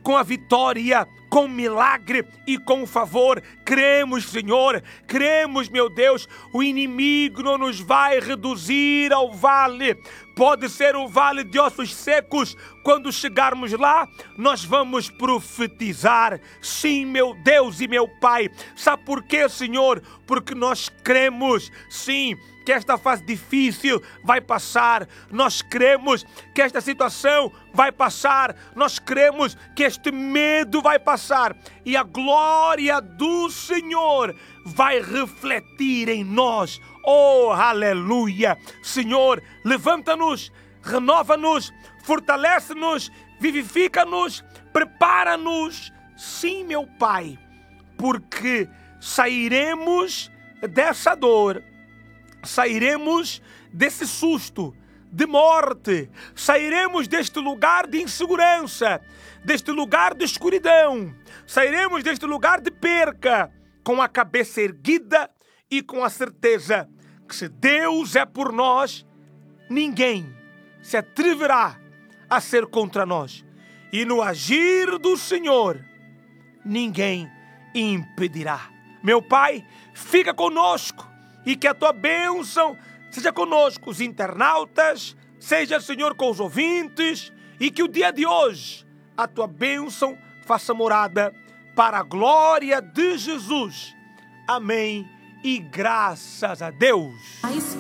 com a vitória, com o milagre e com o favor. Cremos, Senhor, cremos, meu Deus, o inimigo não nos vai reduzir ao vale. Pode ser o vale de ossos secos. Quando chegarmos lá, nós vamos profetizar. Sim, meu Deus e meu Pai. Sabe por quê, Senhor? Porque nós cremos, sim, que esta fase difícil vai passar. Nós cremos que esta situação vai passar. Nós cremos que este medo vai passar. E a glória do Senhor vai refletir em nós. Oh, aleluia! Senhor, levanta-nos, renova-nos, fortalece-nos, vivifica-nos, prepara-nos. Sim, meu Pai, porque sairemos dessa dor, sairemos desse susto de morte, sairemos deste lugar de insegurança, deste lugar de escuridão, sairemos deste lugar de perca, com a cabeça erguida e com a certeza que se Deus é por nós, ninguém se atreverá a ser contra nós. E no agir do Senhor, ninguém impedirá. Meu Pai, fica conosco e que a tua bênção seja conosco, os internautas, seja, Senhor, com os ouvintes, e que o dia de hoje a tua bênção faça morada para a glória de Jesus. Amém. E graças a Deus.